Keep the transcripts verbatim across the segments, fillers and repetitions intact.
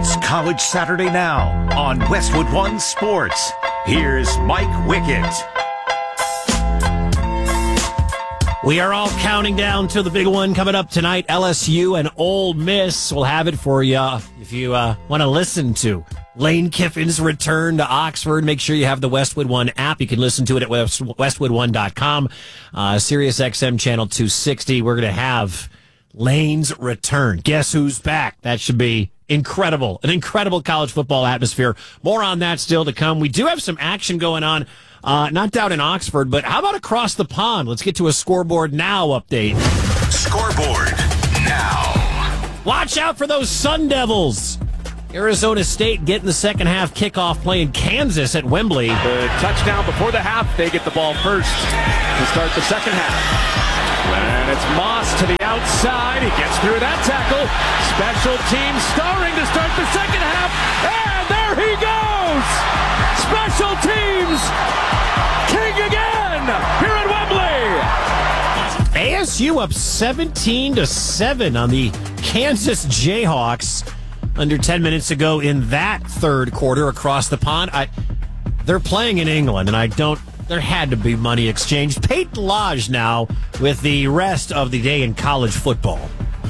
It's College Saturday Now on Westwood One Sports. Here's Mike Wickett. We are all counting down to the big one coming up tonight. L S U and Ole Miss. We'll have it for you if you uh, want to listen to Lane Kiffin's return to Oxford. Make sure you have the Westwood One app. You can listen to it at westwood one dot com. Uh, Sirius X M channel two sixty. We're going to have Lane's return. Guess who's back? That should be incredible. An incredible college football atmosphere. More on that still to come. We do have some action going on. Uh, not down in Oxford, but how about across the pond? Let's get to a Scoreboard Now update. Scoreboard Now. Watch out for those Sun Devils. Arizona State getting the second half kickoff playing Kansas at Wembley. The touchdown before the half. They get the ball first to start the second half. And it's Moss to the outside. He gets through that tackle. Special teams starring to start the second half. And there he goes! Special teams! King again! Here at Wembley! A S U up seventeen to seven on the Kansas Jayhawks under ten minutes ago in that third quarter across the pond. I, they're playing in England, and I don't There had to be money exchanged. Peyton Lodge now with the rest of the day in college football.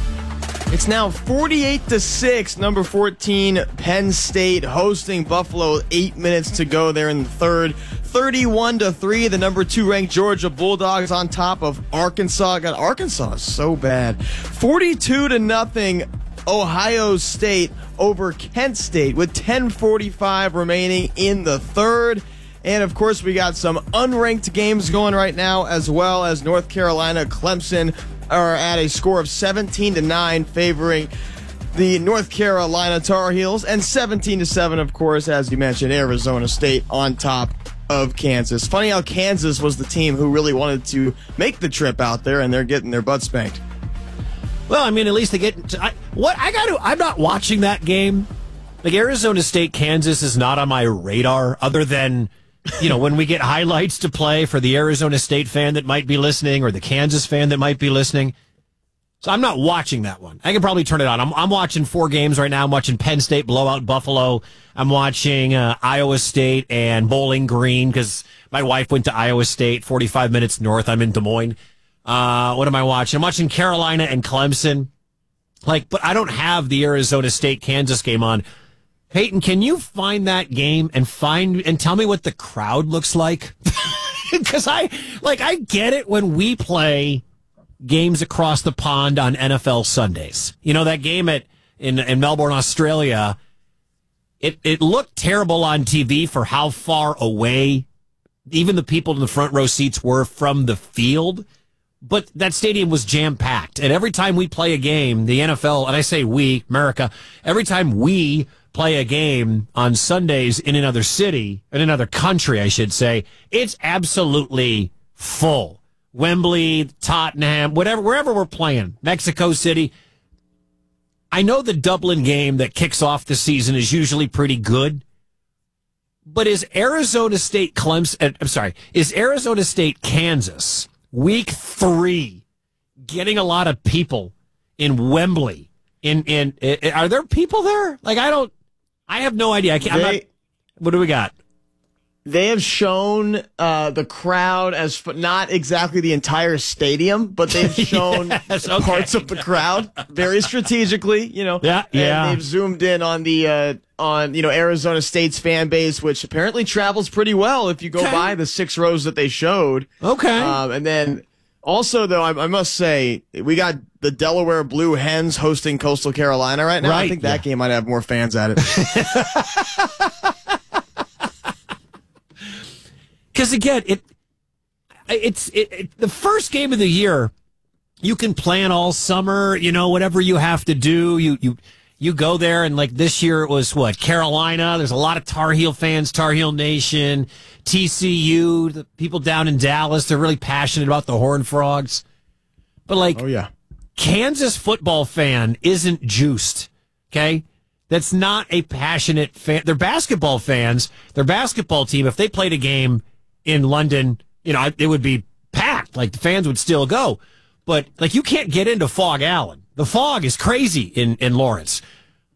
It's now forty-eight to six. Number fourteen, Penn State hosting Buffalo. Eight minutes to go there in the third. thirty-one to three. The number two ranked Georgia Bulldogs on top of Arkansas. God, Arkansas is so bad. forty-two to nothing. Ohio State over Kent State with ten forty-five remaining in the third. And, of course, we got some unranked games going right now, as well as North Carolina, Clemson are at a score of seventeen to nine, favoring the North Carolina Tar Heels, and seventeen to seven, of course, as you mentioned, Arizona State on top of Kansas. Funny how Kansas was the team who really wanted to make the trip out there, and they're getting their butt spanked. Well, I mean, at least they get to, I, what I got to. I'm not watching that game. Like, Arizona State, Kansas is not on my radar, other than, you know, when we get highlights to play for the Arizona State fan that might be listening or the Kansas fan that might be listening. So I'm not watching that one. I can probably turn it on. I'm, I'm watching four games right now. I'm watching Penn State blow out Buffalo. I'm watching uh, Iowa State and Bowling Green because my wife went to Iowa State, forty-five minutes north. I'm in Des Moines. Uh, what am I watching? I'm watching Carolina and Clemson. Like, but I don't have the Arizona State Kansas game on. Peyton, can you find that game and find and tell me what the crowd looks like? Because I like I get it when we play games across the pond on N F L Sundays. You know, that game at in, in Melbourne, Australia, it, it looked terrible on T V for how far away even the people in the front row seats were from the field. But that stadium was jam-packed. And every time we play a game, the N F L, and I say we, America, every time we play a game on Sundays in another city, in another country, I should say, it's absolutely full. Wembley, Tottenham, whatever, wherever we're playing, Mexico City. I know the Dublin game that kicks off the season is usually pretty good, but is Arizona State Clemson, I'm sorry, is Arizona State Kansas week three getting a lot of people in Wembley? In, in, in are there people there? Like, I don't, I have no idea. I can't, they, I'm not, what do we got? They have shown uh, the crowd as f- not exactly the entire stadium, but they've shown yes, okay. parts of the crowd very strategically, you know. Yeah, and yeah. they've zoomed in on the uh, on you know Arizona State's fan base, which apparently travels pretty well if you go okay. by the six rows that they showed. Okay. Um, and then also, though, I, I must say we got the Delaware Blue Hens hosting Coastal Carolina right now. Right, I think that yeah. game might have more fans at it. Because again, it it's it, it, the first game of the year. You can plan all summer, you know, whatever you have to do. You you you go there, and like this year it was what, Carolina. There's a lot of Tar Heel fans, Tar Heel Nation, T C U, the people down in Dallas. They're really passionate about the Horned Frogs. But like, oh yeah, Kansas football fan isn't juiced. Okay. That's not a passionate fan. They're basketball fans. Their basketball team, if they played a game in London, you know, it would be packed. Like, the fans would still go. But, like, you can't get into Fog Allen. The fog is crazy in, in Lawrence.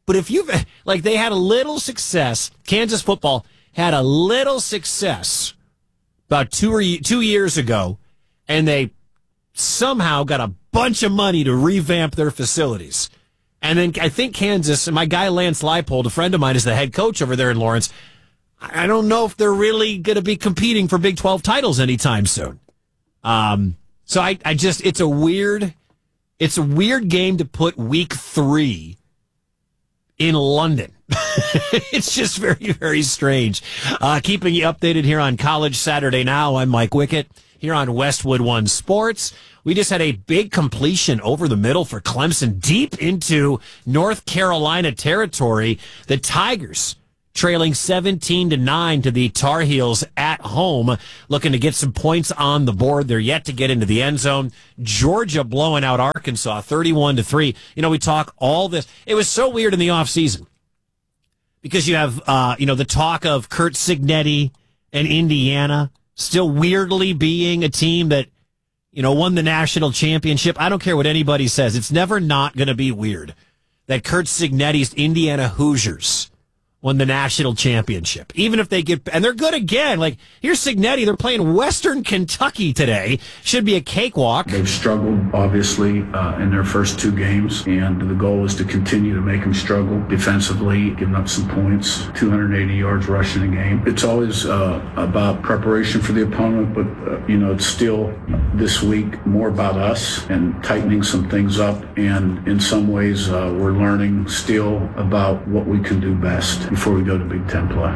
But if you've, like, they had a little success, Kansas football had a little success about two or two years ago, and they somehow got a bunch of money to revamp their facilities. And then I think Kansas, and my guy Lance Leipold, a friend of mine, is the head coach over there in Lawrence. I don't know if they're really going to be competing for Big twelve titles anytime soon. Um, so I, I just, it's a weird, it's a weird game to put week three in London. It's just very, very strange. Uh, keeping you updated here on College Saturday Now. I'm Mike Wickett here on Westwood One Sports. We just had a big completion over the middle for Clemson deep into North Carolina territory. The Tigers trailing seventeen to nine to the Tar Heels at home, looking to get some points on the board. They're yet to get into the end zone. Georgia blowing out Arkansas thirty-one to three. You know, we talk all this. It was so weird in the offseason because you have, uh, you know, the talk of Curt Cignetti and Indiana still weirdly being a team that, you know, won the national championship. I don't care what anybody says. It's never not going to be weird that Curt Cignetti's Indiana Hoosiers won the national championship. Even if they get, and they're good again. Like, here's Cignetti. They're playing Western Kentucky today. Should be a cakewalk. They've struggled, obviously, uh, in their first two games, and the goal is to continue to make them struggle defensively, giving up some points, two hundred eighty yards rushing a game. It's always uh, about preparation for the opponent, but, uh, you know, it's still this week more about us and tightening some things up. And in some ways, uh, we're learning still about what we can do best before we go to Big Ten play.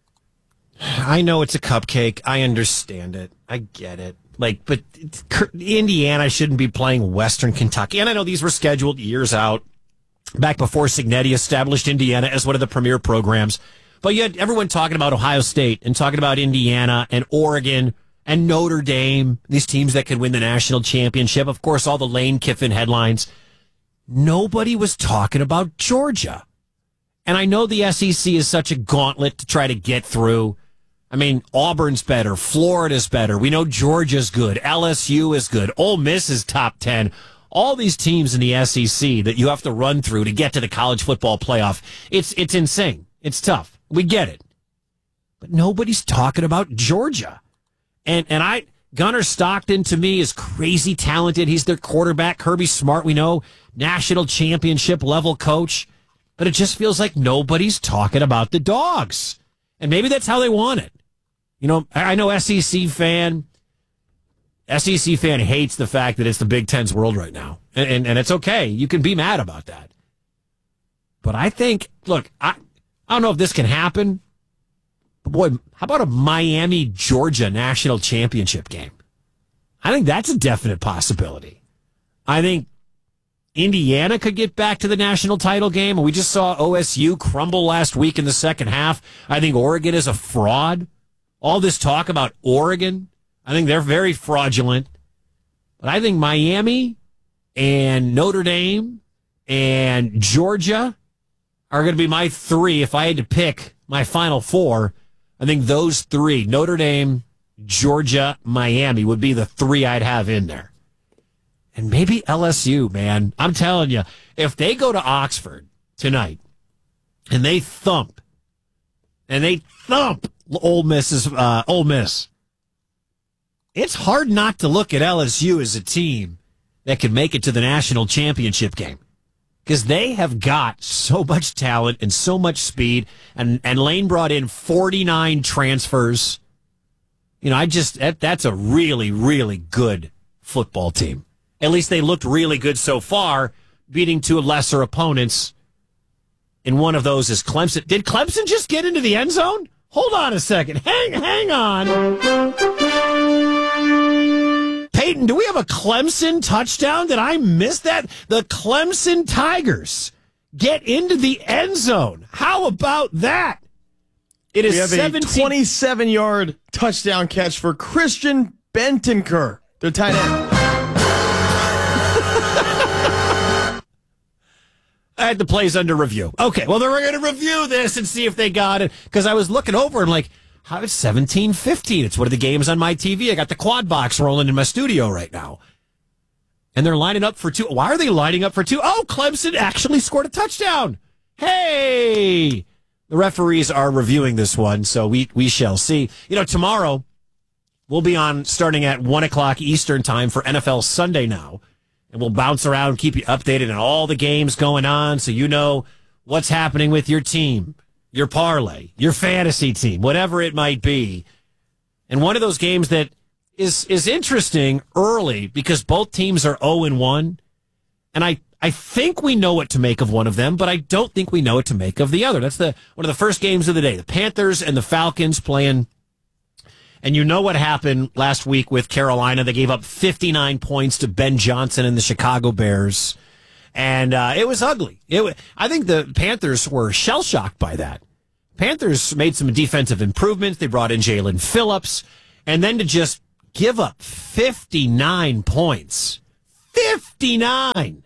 I know it's a cupcake. I understand it. I get it. Like, but Indiana shouldn't be playing Western Kentucky. And I know these were scheduled years out, back before Cignetti established Indiana as one of the premier programs. But you had everyone talking about Ohio State and talking about Indiana and Oregon and Notre Dame, these teams that could win the national championship. Of course, all the Lane Kiffin headlines. Nobody was talking about Georgia. And I know the S E C is such a gauntlet to try to get through. I mean, Auburn's better. Florida's better. We know Georgia's good. L S U is good. Ole Miss is top ten. All these teams in the S E C that you have to run through to get to the college football playoff. It's, it's insane. It's tough. We get it. But nobody's talking about Georgia. And, and I, Gunnar Stockton to me is crazy talented. He's their quarterback. Kirby Smart, we know, national championship level coach. But it just feels like nobody's talking about the Dogs. And maybe that's how they want it. You know, I know S E C fan, S E C fan hates the fact that it's the Big Ten's world right now. And, and, and it's okay. You can be mad about that. But I think, look, I, I don't know if this can happen. But boy, how about a Miami-Georgia national championship game? I think that's a definite possibility. I think Indiana could get back to the national title game. We just saw O S U crumble last week in the second half. I think Oregon is a fraud. All this talk about Oregon, I think they're very fraudulent. But I think Miami and Notre Dame and Georgia are going to be my three. If I had to pick my final four, I think those three, Notre Dame, Georgia, Miami, would be the three I'd have in there. And maybe L S U, man. I'm telling you, if they go to Oxford tonight and they thump, and they thump Ole Miss's, uh, Ole Miss, it's hard not to look at L S U as a team that can make it to the national championship game. Because they have got so much talent and so much speed. And, and Lane brought in forty-nine transfers. You know, I just, that, that's a really, really good football team. At least they looked really good so far, beating two lesser opponents. And one of those is Clemson. Did Clemson just get into the end zone? Hold on a second. Hang, hang on. Peyton, do we have a Clemson touchdown? Did I miss that? The Clemson Tigers get into the end zone. How about that? It is we have seventeen- a twenty-seven-yard touchdown catch for Christian Bentancur, the tight end. I had the plays under review. Okay, well, then we're going to review this and see if they got it. Because I was looking over and like, how is seventeen fifteen? It's one of the games on my T V. I got the quad box rolling in my studio right now. And they're lining up for two. Why are they lining up for two? Oh, Clemson actually scored a touchdown. Hey, the referees are reviewing this one, so we, we shall see. You know, tomorrow we'll be on starting at one o'clock Eastern time for N F L Sunday now, and we'll bounce around and keep you updated on all the games going on so you know what's happening with your team, your parlay, your fantasy team, whatever it might be. And one of those games that is is interesting early because both teams are oh and one, and I I think we know what to make of one of them, but I don't think we know what to make of the other. That's the one of the first games of the day. The Panthers and the Falcons playing. And you know what happened last week with Carolina. They gave up fifty-nine points to Ben Johnson and the Chicago Bears. And uh, it was ugly. It, I think the Panthers were shell-shocked by that. Panthers made some defensive improvements. They brought in Jalen Phillips. And then to just give up fifty-nine points. fifty-nine!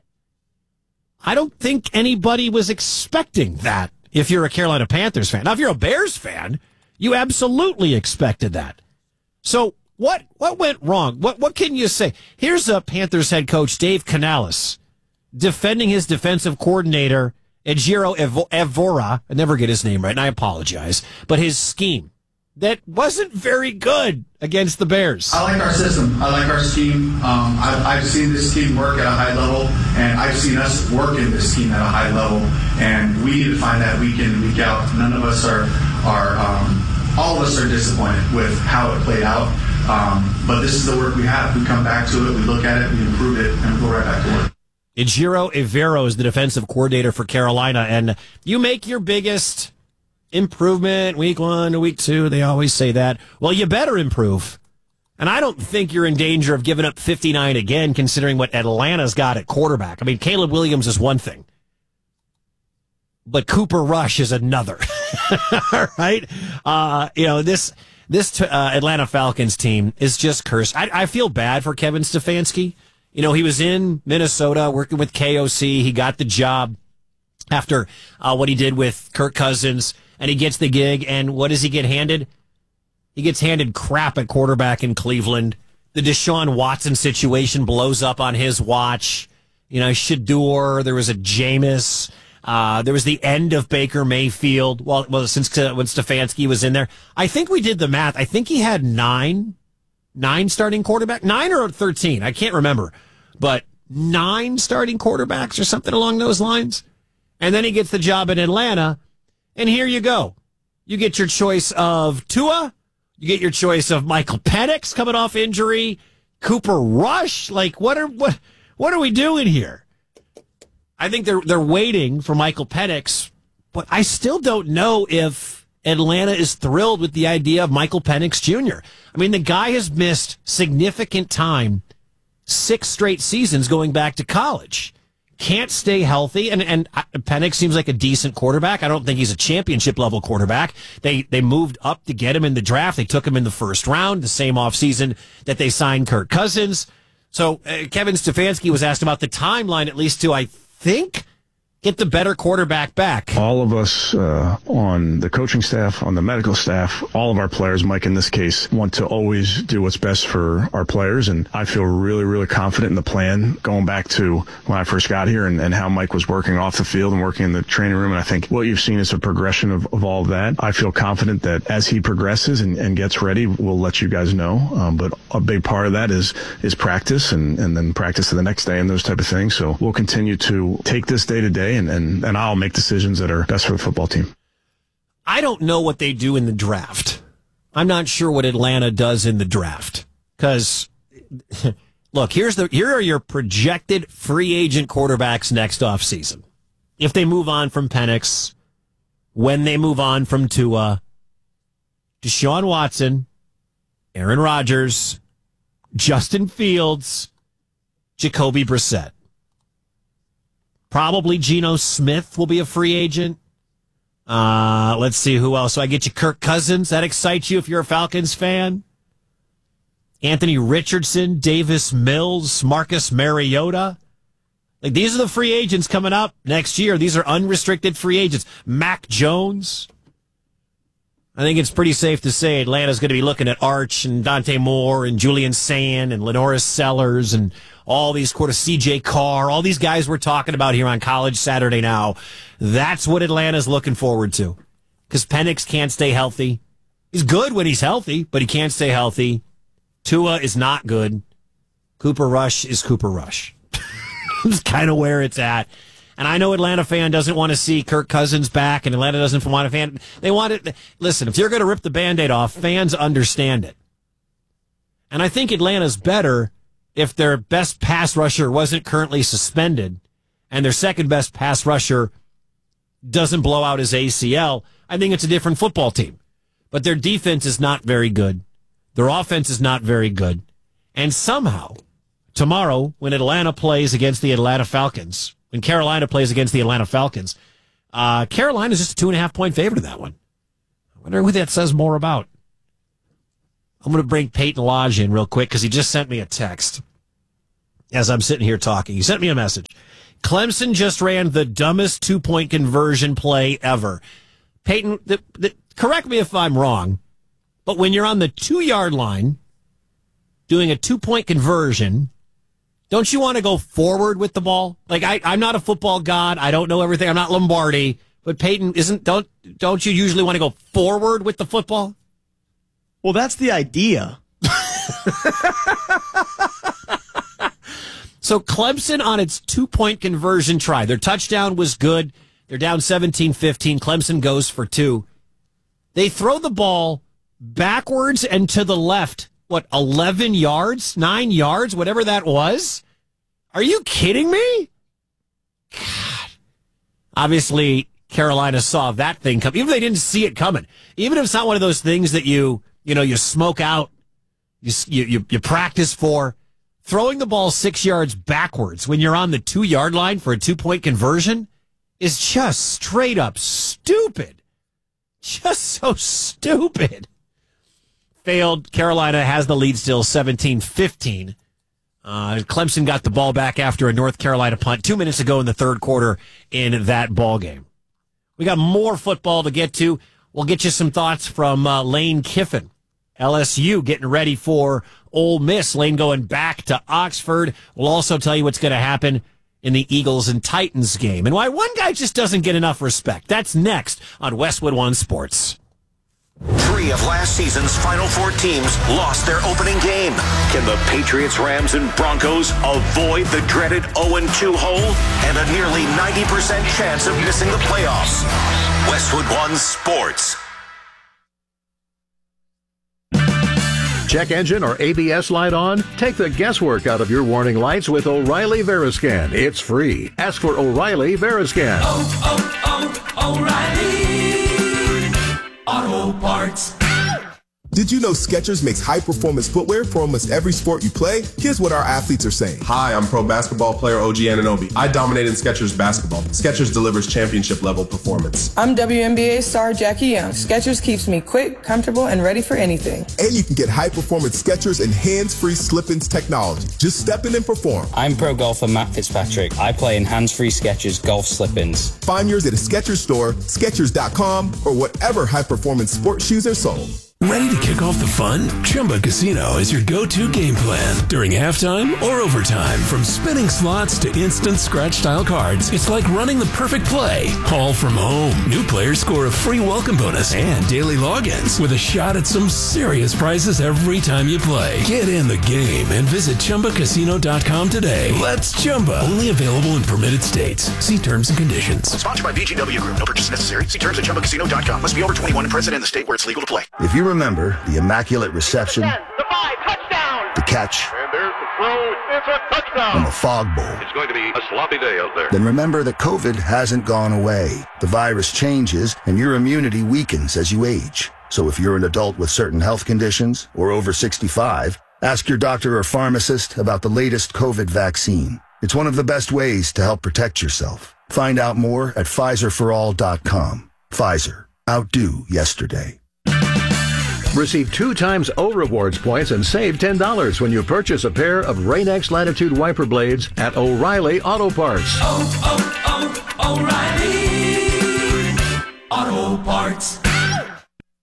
I don't think anybody was expecting that if you're a Carolina Panthers fan. Now, if you're a Bears fan, you absolutely expected that. So what what went wrong? What what can you say? Here's a Panthers head coach, Dave Canales, defending his defensive coordinator, Ejiro Evora. I never get his name right, and I apologize. But his scheme that wasn't very good against the Bears. I like our system. I like our scheme. Um, I've, I've seen this team work at a high level, and I've seen us work in this team at a high level. And we need to find that week in and week out. None of us are, are um, all of us are disappointed with how it played out. Um, but this is the work we have. We come back to it, we look at it, we improve it, and we go right back to work. Ejiro Evora is the defensive coordinator for Carolina, and you make your biggest improvement week one to week two. They always say that. Well, you better improve. And I don't think you're in danger of giving up fifty-nine again, considering what Atlanta's got at quarterback. I mean, Caleb Williams is one thing, but Cooper Rush is another. All right? Uh, you know, this this uh, Atlanta Falcons team is just cursed. I, I feel bad for Kevin Stefanski. You know, he was in Minnesota working with K O C. He got the job after uh, what he did with Kirk Cousins. And he gets the gig, and what does he get handed? He gets handed crap at quarterback in Cleveland. The Deshaun Watson situation blows up on his watch. You know, Shador, there was a Jameis. Uh, there was the end of Baker Mayfield. Well, well, since uh, when Stefanski was in there. I think we did the math. I think he had nine, nine starting quarterback, nine or thirteen. I can't remember. But nine starting quarterbacks or something along those lines. And then he gets the job in Atlanta. And here you go. You get your choice of Tua. You get your choice of Michael Penix coming off injury. Cooper Rush. Like, what are what what are we doing here? I think they're they're waiting for Michael Penix, but I still don't know if Atlanta is thrilled with the idea of Michael Penix Junior I mean, the guy has missed significant time, six straight seasons going back to college. Can't stay healthy, and and Penix seems like a decent quarterback. I don't think he's a championship level quarterback. They they moved up to get him in the draft. They took him in the first round, the same offseason that they signed Kirk Cousins. So uh, Kevin Stefanski was asked about the timeline, at least to, I think, get the better quarterback back. All of us uh, on the coaching staff, on the medical staff, all of our players, Mike in this case, want to always do what's best for our players. And I feel really, really confident in the plan going back to when I first got here and, and how Mike was working off the field and working in the training room. And I think what you've seen is a progression of, of all of that. I feel confident that as he progresses and, and gets ready, we'll let you guys know. Um, but a big part of that is is practice and, and then practice the next day and those type of things. So we'll continue to take this day to day. And, and, and I'll make decisions that are best for the football team. I don't know what they do in the draft. I'm not sure what Atlanta does in the draft. Because, look, here's the here are your projected free agent quarterbacks next offseason. If they move on from Penix, when they move on from Tua, Deshaun Watson, Aaron Rodgers, Justin Fields, Jacoby Brissett. Probably Geno Smith will be a free agent. Uh, let's see who else. So I get you Kirk Cousins. That excites you if you're a Falcons fan. Anthony Richardson, Davis Mills, Marcus Mariota. Like, these are the free agents coming up next year. These are unrestricted free agents. Mac Jones. I think it's pretty safe to say Atlanta's going to be looking at Arch and Dante Moore and Julian Sand and Lenoris Sellers and all these quarter C J Carr, all these guys we're talking about here on College Saturday Now. That's what Atlanta's looking forward to. Because Penix can't stay healthy. He's good when he's healthy, but he can't stay healthy. Tua is not good. Cooper Rush is Cooper Rush. It's kind of where it's at. And I know Atlanta fan doesn't want to see Kirk Cousins back, and Atlanta doesn't want to fan. They want it. Listen, if you're going to rip the Band-Aid off, fans understand it. And I think Atlanta's better if their best pass rusher wasn't currently suspended and their second best pass rusher doesn't blow out his A C L. I think it's a different football team. But their defense is not very good. Their offense is not very good. And somehow, tomorrow, when Atlanta plays against the Atlanta Falcons, when Carolina plays against the Atlanta Falcons, uh, Carolina's just a two and a half point favorite in that one. I wonder what that says more about. I'm going to bring Peyton Lodge in real quick because he just sent me a text as I'm sitting here talking. He sent me a message. Clemson just ran the dumbest two-point conversion play ever. Peyton, the, the, correct me if I'm wrong, but when you're on the two-yard line doing a two-point conversion, don't you want to go forward with the ball? Like, I, I'm not a football god. I don't know everything. I'm not Lombardi. But Peyton, isn't don't don't you usually want to go forward with the football? Well, that's the idea. So Clemson on its two-point conversion try. Their touchdown was good. They're down seventeen fifteen. Clemson goes for two. They throw the ball backwards and to the left. What, eleven yards? nine yards? Whatever that was? Are you kidding me? God. Obviously, Carolina saw that thing come. Even if they didn't see it coming. Even if it's not one of those things that you, you know, you smoke out, you, you, you practice for. Throwing the ball six yards backwards when you're on the two-yard line for a two-point conversion is just straight up stupid. Just so stupid. Failed. Carolina has the lead still, seventeen fifteen. Uh, Clemson got the ball back after a North Carolina punt two minutes ago in the third quarter in that ball game. We got more football to get to. We'll get you some thoughts from uh, Lane Kiffin. L S U getting ready for Ole Miss. Lane going back to Oxford. We'll also tell you what's going to happen in the Eagles and Titans game and why one guy just doesn't get enough respect. That's next on Westwood One Sports. Three of last season's Final Four teams lost their opening game. Can the Patriots, Rams, and Broncos avoid the dreaded oh and two hole and a nearly ninety percent chance of missing the playoffs? Westwood One Sports. Check engine or A B S light on? Take the guesswork out of your warning lights with O'Reilly Veriscan. It's free. Ask for O'Reilly Veriscan. Oh, oh, oh, O'Reilly Auto Parts. Did you know Skechers makes high-performance footwear for almost every sport you play? Here's what our athletes are saying. Hi, I'm pro basketball player O G Anunoby. I dominate in Skechers basketball. Skechers delivers championship-level performance. I'm W N B A star Jackie Young. Skechers keeps me quick, comfortable, and ready for anything. And you can get high-performance Skechers and hands-free slip-ins technology. Just step in and perform. I'm pro golfer Matt Fitzpatrick. I play in hands-free Skechers golf slip-ins. Find yours at a Skechers store, Skechers dot com, or whatever high-performance sports shoes are sold. Ready to kick off the fun? Chumba Casino is your go-to game plan. During halftime or overtime, from spinning slots to instant scratch-style cards, it's like running the perfect play, all from home. New players score a free welcome bonus and daily logins with a shot at some serious prizes every time you play. Get in the game and visit Chumba Casino dot com today. Let's Chumba. Only available in permitted states. See terms and conditions. Sponsored by V G W Group. No purchase necessary. See terms at Chumba Casino dot com. Must be over twenty-one and present in the state where it's legal to play. If you remember the immaculate reception, ten, the five, touchdown, the catch, and there's the throw, it's a touchdown, and the fog bowl, it's going to be a sloppy day out there. Then remember that COVID hasn't gone away. The virus changes, and your immunity weakens as you age. So if you're an adult with certain health conditions or over sixty-five, ask your doctor or pharmacist about the latest COVID vaccine. It's one of the best ways to help protect yourself. Find out more at Pfizer for all dot com. Pfizer. Outdo yesterday. Receive two times O Rewards points and save ten dollars when you purchase a pair of Rain-X Latitude wiper blades at O'Reilly Auto Parts. Oh, oh, oh, O'Reilly Auto Parts.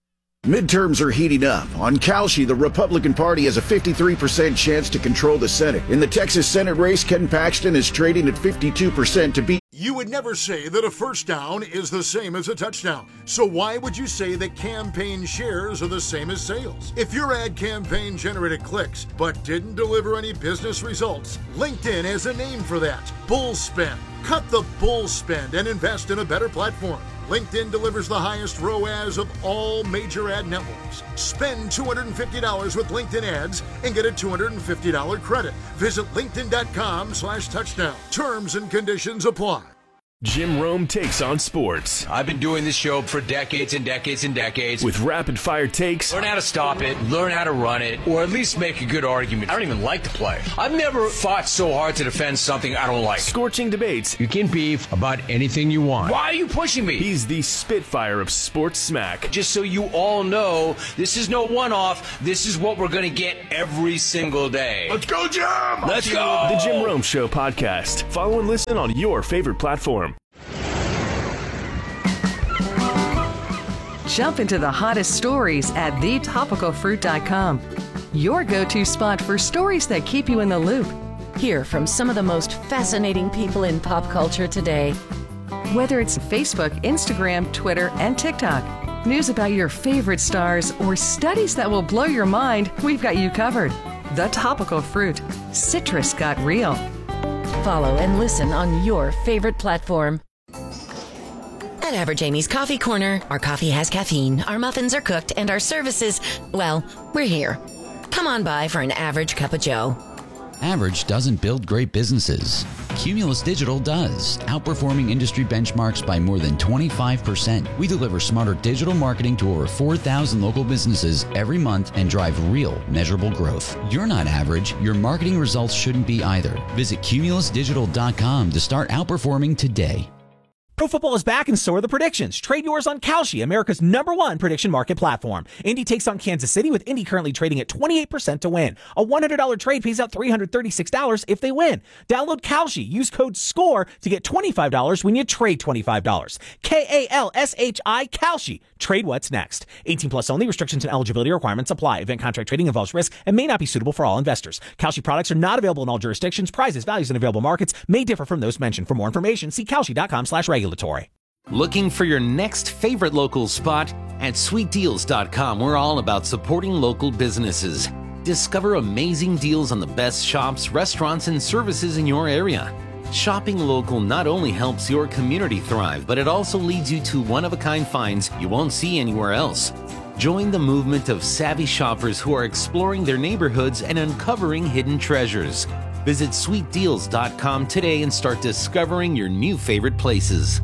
Midterms are heating up. On Kalshi, the Republican Party has a fifty-three percent chance to control the Senate. In the Texas Senate race, Ken Paxton is trading at fifty-two percent to beat. You would never say that a first down is the same as a touchdown. So why would you say that campaign shares are the same as sales? If your ad campaign generated clicks but didn't deliver any business results, LinkedIn has a name for that. Bull spend. Cut the bull spend and invest in a better platform. LinkedIn delivers the highest R O A S of all major ad networks. Spend two hundred fifty dollars with LinkedIn ads and get a two hundred fifty dollars credit. Visit linkedin.com slash touchdown. Terms and conditions apply. Jim Rome takes on sports. I've been doing this show for decades and decades and decades. With rapid-fire takes. Learn how to stop it, learn how to run it, or at least make a good argument. I don't even like to play. I've never fought so hard to defend something I don't like. Scorching debates. You can beef about anything you want. Why are you pushing me? He's the Spitfire of sports smack. Just so you all know, this is no one-off. This is what we're going to get every single day. Let's go, Jim! Let's go! The Jim Rome Show podcast. Follow and listen on your favorite platform. Jump into the hottest stories at the topical fruit dot com. Your go-to spot for stories that keep you in the loop. Hear from some of the most fascinating people in pop culture today. Whether it's Facebook, Instagram, Twitter, and TikTok, news about your favorite stars, or studies that will blow your mind, we've got you covered. The Topical Fruit. Citrus got real. Follow and listen on your favorite platform. At Average Amy's Coffee Corner, our coffee has caffeine, our muffins are cooked, and our services, well, we're here. Come on by for an average cup of joe. Average doesn't build great businesses. Cumulus Digital does, outperforming industry benchmarks by more than twenty-five percent. We deliver smarter digital marketing to over four thousand local businesses every month and drive real, measurable growth. You're not average. Your marketing results shouldn't be either. Visit cumulus digital dot com to start outperforming today. Pro football is back and so are the predictions. Trade yours on Kalshi, America's number one prediction market platform. Indy takes on Kansas City, with Indy currently trading at twenty-eight percent to win. A one hundred dollars trade pays out three hundred thirty-six dollars if they win. Download Kalshi. Use code SCORE to get twenty-five dollars when you trade twenty-five dollars. K A L S H I, Kalshi. Trade what's next. eighteen plus only. Restrictions and eligibility requirements apply. Event contract trading involves risk and may not be suitable for all investors. Kalshi products are not available in all jurisdictions. Prices, values, and available markets may differ from those mentioned. For more information, see kalshi.com slash regulatory. Looking for your next favorite local spot? At sweet deals dot com, we're all about supporting local businesses. Discover amazing deals on the best shops, restaurants, and services in your area. Shopping local not only helps your community thrive, but it also leads you to one-of-a-kind finds you won't see anywhere else. Join the movement of savvy shoppers who are exploring their neighborhoods and uncovering hidden treasures. Visit sweet deals dot com today and start discovering your new favorite places.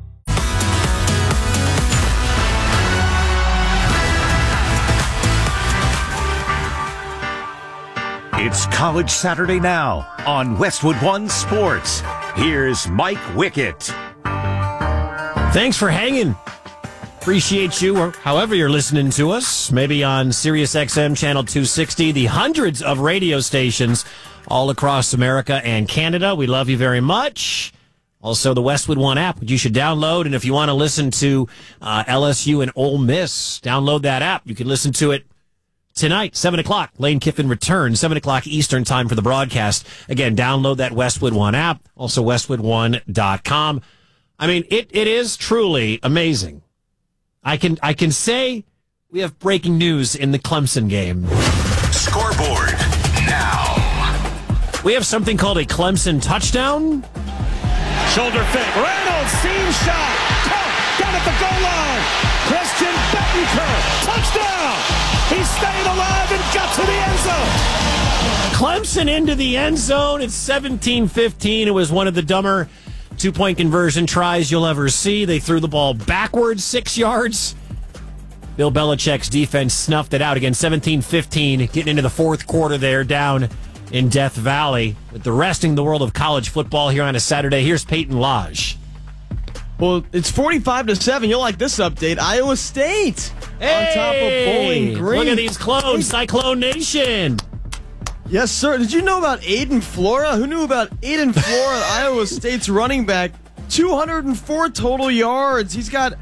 It's College Saturday now on Westwood One Sports. Here's Mike Wickett. Thanks for hanging. Appreciate you, or however you're listening to us. Maybe on Sirius X M Channel two sixty, the hundreds of radio stations all across America and Canada. We love you very much. Also, the Westwood One app, which you should download. And if you want to listen to uh, L S U and Ole Miss, download that app. You can listen to it tonight, seven o'clock. Lane Kiffin returns, seven o'clock Eastern time for the broadcast. Again, download that Westwood One app, also westwood one dot com. I mean, it, it is truly amazing. I can I can say we have breaking news in the Clemson game. Scoreboard now. We have something called a Clemson touchdown. Shoulder fake. Reynolds, seam shot. Caught down at the goal line. Christian Bettencourt. Touchdown. He stayed alive and got to the end zone. Clemson into the end zone. It's seventeen fifteen. It was one of the dumber two-point conversion tries you'll ever see. They threw the ball backwards six yards. Bill Belichick's defense snuffed it out. Again, seventeen fifteen, getting into the fourth quarter there down in Death Valley. With the resting the world of college football here on a Saturday, here's Peyton Lodge. Well, it's forty-five to seven. You'll like this update. Iowa State hey, on top of Bowling Green. Look at these clones, Cyclone Nation. Yes, sir. Did you know about Aiden Flora? Who knew about Aiden Flora, Iowa State's running back? two hundred four total yards. He's got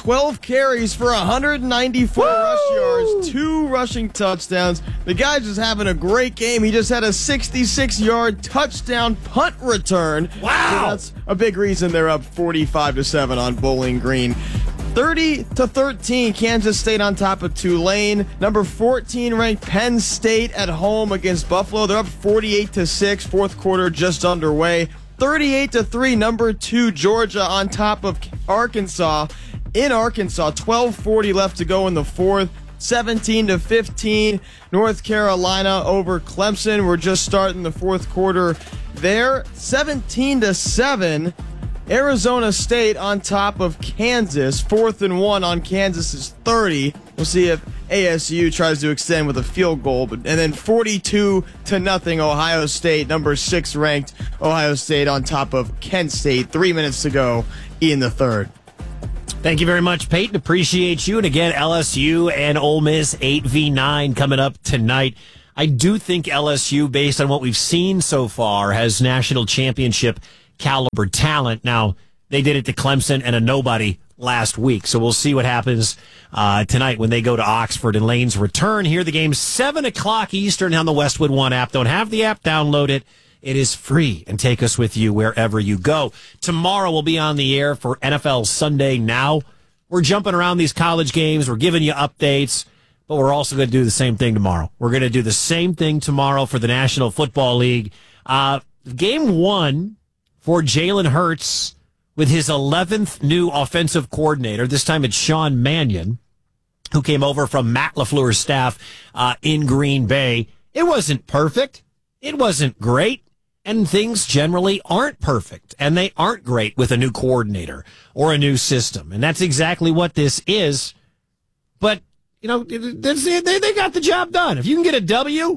twelve carries for one hundred ninety-four Woo! Rush yards, two rushing touchdowns. The guy's just having a great game. He just had a sixty-six-yard touchdown punt return. Wow! So that's a big reason they're up forty-five to seven on Bowling Green. thirty to thirteen, Kansas State on top of Tulane. Number fourteen ranked Penn State at home against Buffalo. They're up forty-eight to six, fourth quarter just underway. thirty-eight to three, number two Georgia on top of Arkansas in Arkansas. twelve forty left to go in the fourth. seventeen to fifteen, North Carolina over Clemson. We're just starting the fourth quarter there. seventeen to seven, Arizona State on top of Kansas. Fourth and one on Kansas's thirty. We'll see if A S U tries to extend with a field goal. But, and then forty-two to nothing, Ohio State, number six ranked Ohio State on top of Kent State. Three minutes to go in the third. Thank you very much, Peyton. Appreciate you. And again, L S U and Ole Miss eight v nine coming up tonight. I do think L S U, based on what we've seen so far, has national championship caliber talent. Now, they did it to Clemson and a nobody last week. So we'll see what happens uh, tonight when they go to Oxford and Lane's return here. The game's seven o'clock Eastern on the Westwood One app. Don't have the app, download it. It is free and take us with you wherever you go. Tomorrow we'll be on the air for N F L Sunday Now. We're jumping around these college games. We're giving you updates, but we're also going to do the same thing tomorrow. We're going to do the same thing tomorrow for the National Football League. Uh, game one for Jalen Hurts with his eleventh new offensive coordinator. This time it's Sean Mannion, who came over from Matt LaFleur's staff uh, in Green Bay. It wasn't perfect. It wasn't great. And things generally aren't perfect, and they aren't great with a new coordinator or a new system. And that's exactly what this is. But, you know, they, they got the job done. If you can get a W,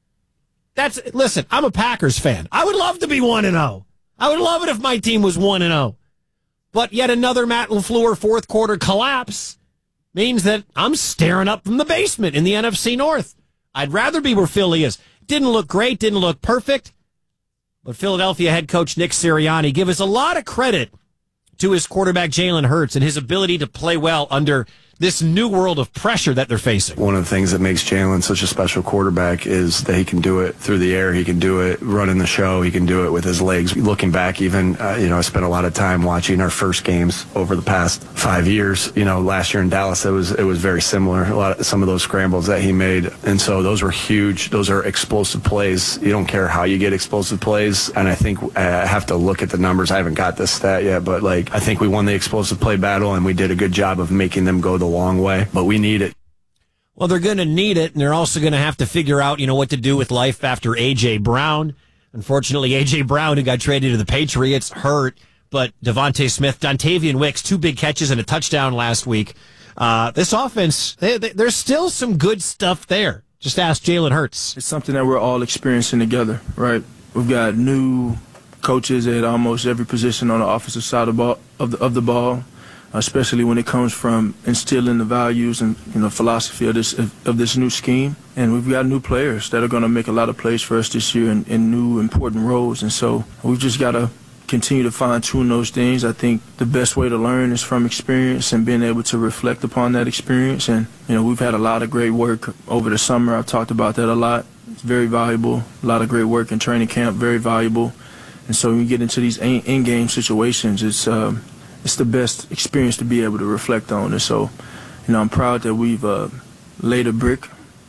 that's, listen, I'm a Packers fan. I would love to be one and oh. I would love it if my team was one and oh. But yet another Matt LaFleur fourth quarter collapse means that I'm staring up from the basement in the N F C North. I'd rather be where Philly is. Didn't look great, didn't look perfect. But Philadelphia head coach Nick Sirianni give us a lot of credit to his quarterback Jalen Hurts and his ability to play well under this new world of pressure that they're facing. One of the things that makes Jalen such a special quarterback is that he can do it through the air. He can do it running the show. He can do it with his legs. Looking back, even, uh, you know, I spent a lot of time watching our first games over the past five years. You know, last year in Dallas, it was it was very similar. A lot of, some of those scrambles that he made. And so those were huge. Those are explosive plays. You don't care how you get explosive plays. And I think I have to look at the numbers. I haven't got this stat yet, but like, I think we won the explosive play battle and we did a good job of making them go the long way, but we need it. Well, they're going to need it, and they're also going to have to figure out, you know, what to do with life after A J. Brown. Unfortunately, A J. Brown, who got traded to the Patriots, hurt, but Devontae Smith, Dontavian Wicks, two big catches and a touchdown last week. Uh, this offense, they, they, there's still some good stuff there. Just ask Jalen Hurts. It's something that we're all experiencing together, right? We've got new coaches at almost every position on the offensive side of, ball, of, the, of the ball. Especially when it comes from instilling the values and, you know, philosophy of this of, of this new scheme. And we've got new players that are going to make a lot of plays for us this year in, in new important roles. And so we've just got to continue to fine-tune those things. I think the best way to learn is from experience and being able to reflect upon that experience. And, you know, we've had a lot of great work over the summer. I've talked about that a lot. It's very valuable. A lot of great work in training camp, very valuable. And so when you get into these in-game situations, it's um, it's the best experience to be able to reflect on. And so, you know, I'm proud that we've uh, laid a brick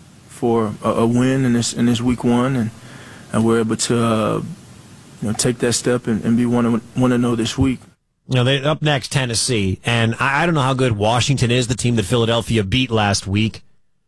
for a, a win in this in this week one, and, and we're able to, uh, you know, take that step and, and be one to one to know this week. You know, they up next Tennessee, and I, I don't know how good Washington is, the team that Philadelphia beat last week.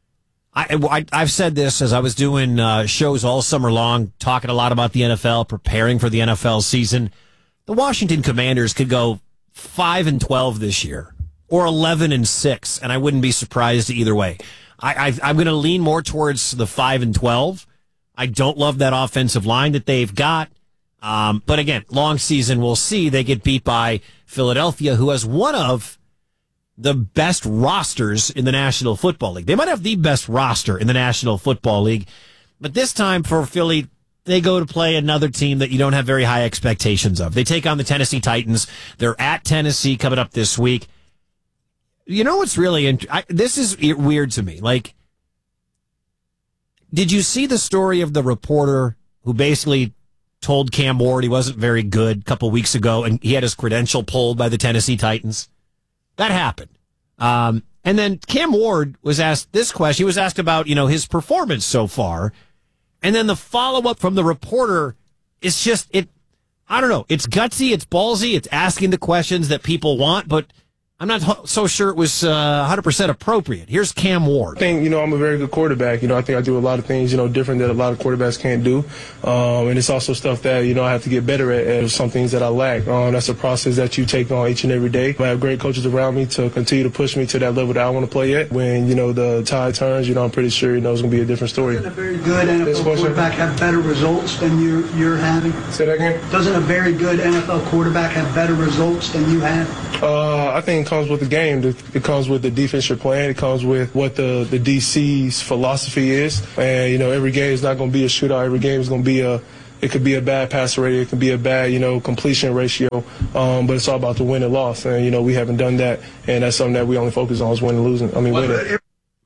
I, I I've said this as I was doing uh, shows all summer long, talking a lot about the N F L, preparing for the N F L season. The Washington Commanders could go five and twelve this year, or eleven and six, and I wouldn't be surprised either way. I, I I'm going to lean more towards the five and twelve. I don't love that offensive line that they've got, um, but again, long season, we'll see. They get beat by Philadelphia, who has one of the best rosters in the National Football League. They might have the best roster in the National Football League, but this time for Philly, they go to play another team that you don't have very high expectations of. They take on the Tennessee Titans. They're at Tennessee coming up this week. You know what's really int- I, this is weird to me. Like, did you see the story of the reporter who basically told Cam Ward he wasn't very good a couple weeks ago, and he had his credential pulled by the Tennessee Titans? That happened. Um, and then Cam Ward was asked this question. He was asked about, you know, his performance so far. And then the follow-up from the reporter is just, it. I don't know. It's gutsy. It's ballsy. It's asking the questions that people want, but I'm not so sure it was uh, one hundred percent appropriate. Here's Cam Ward. I think, you know, I'm a very good quarterback. You know, I think I do a lot of things, you know, different that a lot of quarterbacks can't do. Um, and it's also stuff that, you know, I have to get better at, and some things that I lack. Um, that's a process that you take on each and every day. I have great coaches around me to continue to push me to that level that I want to play at. When, you know, the tide turns, you know, I'm pretty sure, you know, it's going to be a different story. Doesn't a very good N F L quarterback have better results than you're, you're having? Say that again? Doesn't a very good N F L quarterback have better results than you have? Uh, I think it comes with the game. It comes with the defense you're playing. It comes with what the, the D C's philosophy is. And, you know, every game is not going to be a shootout. Every game is going to be a, it could be a bad passer rate. It could be a bad, you know, completion ratio. Um, but it's all about the win and loss. And, you know, we haven't done that. And that's something that we only focus on is winning and losing. I mean, winning.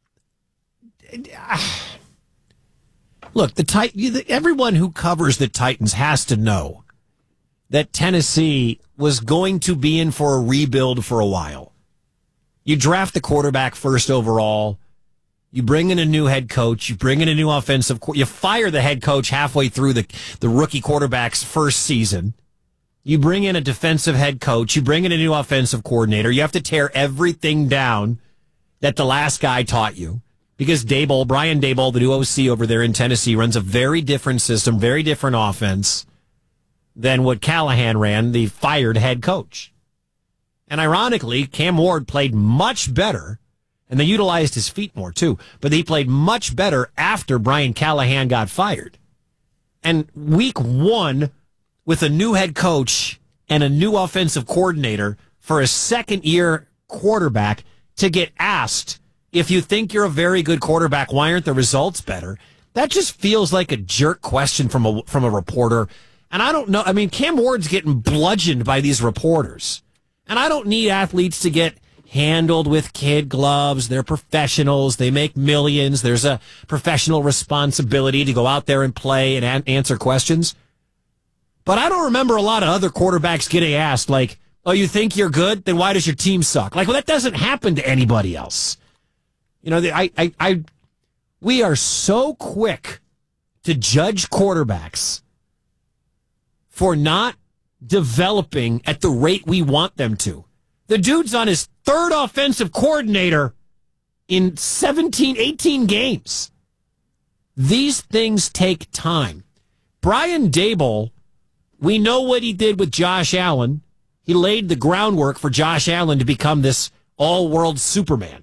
Look, the Tit- everyone who covers the Titans has to know that Tennessee was going to be in for a rebuild for a while. You draft the quarterback first overall. You bring in a new head coach. You bring in a new offensive. Co- you fire the head coach halfway through the, the rookie quarterback's first season. You bring in a defensive head coach. You bring in a new offensive coordinator. You have to tear everything down that the last guy taught you. Because Daboll, Brian Daboll, the new O C over there in Tennessee, runs a very different system, very different offense than what Callahan ran, the fired head coach. And ironically, Cam Ward played much better, and they utilized his feet more too, but he played much better after Brian Callahan got fired. And week one, with a new head coach and a new offensive coordinator for a second-year quarterback to get asked, if you think you're a very good quarterback, why aren't the results better? That just feels like a jerk question from a, from a reporter. And I don't know. I mean, Cam Ward's getting bludgeoned by these reporters. And I don't need athletes to get handled with kid gloves. They're professionals. They make millions. There's a professional responsibility to go out there and play and a- answer questions. But I don't remember a lot of other quarterbacks getting asked, like, oh, you think you're good? Then why does your team suck? Like, well, that doesn't happen to anybody else. You know, I, I, I, we are so quick to judge quarterbacks for not developing at the rate we want them to. The dude's on his third offensive coordinator in seventeen, eighteen games. These things take time. Brian Daboll, we know what he did with Josh Allen. He laid the groundwork for Josh Allen to become this all-world Superman.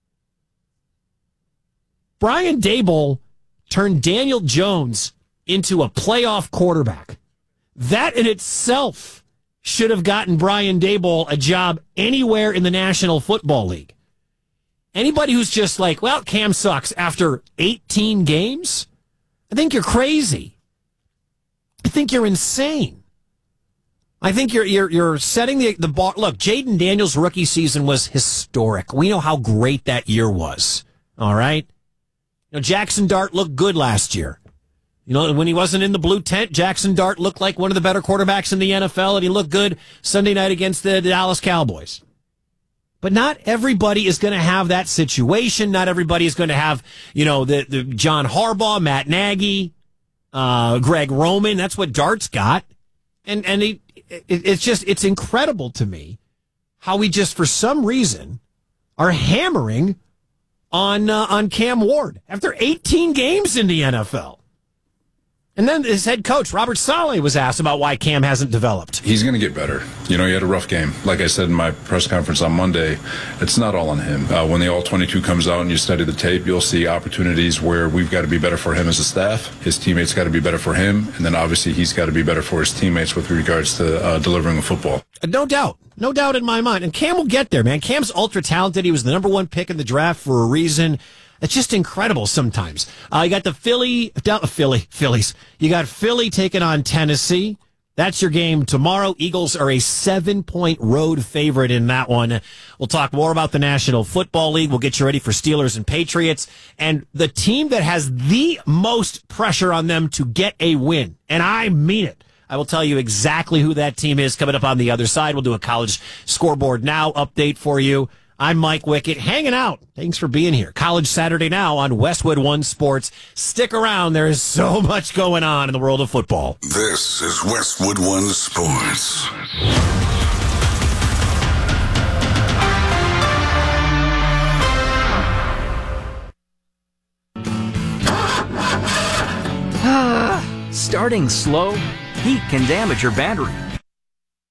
Brian Daboll turned Daniel Jones into a playoff quarterback. That in itself should have gotten Brian Daboll a job anywhere in the National Football League. Anybody who's just like, well, Cam sucks after eighteen games, I think you're crazy. I think you're insane. I think you're you're you're setting the the bar. Look, Jaden Daniels' rookie season was historic. We know how great that year was. All right, you know, Jackson Dart looked good last year. You know, when he wasn't in the blue tent, Jackson Dart looked like one of the better quarterbacks in the N F L, and he looked good Sunday night against the Dallas Cowboys. But not everybody is going to have that situation. Not everybody is going to have, you know, the, the John Harbaugh, Matt Nagy, uh, Greg Roman. That's what Dart's got. And and he, it, it's just, it's incredible to me how we just, for some reason, are hammering on uh, on Cam Ward after eighteen games in the N F L. And then his head coach, Robert Saleh, was asked about why Cam hasn't developed. He's going to get better. You know, he had a rough game. Like I said in my press conference on Monday, it's not all on him. Uh, when the all twenty-two comes out and you study the tape, you'll see opportunities where we've got to be better for him as a staff. His teammates got to be better for him. And then obviously he's got to be better for his teammates with regards to uh, delivering a football. No doubt. No doubt in my mind. And Cam will get there, man. Cam's ultra talented. He was the number one pick in the draft for a reason. It's just incredible sometimes. Uh, you got the Philly, uh, Philly, Phillies. You got Philly taking on Tennessee. That's your game tomorrow. Eagles are a seven-point road favorite in that one. We'll talk more about the National Football League. We'll get you ready for Steelers and Patriots. And the team that has the most pressure on them to get a win, and I mean it, I will tell you exactly who that team is coming up on the other side. We'll do a College Scoreboard Now update for you. I'm Mike Wickett, hanging out. Thanks for being here. College Saturday Now on Westwood One Sports. Stick around. There is so much going on in the world of football. This is Westwood One Sports. Starting slow, heat can damage your battery.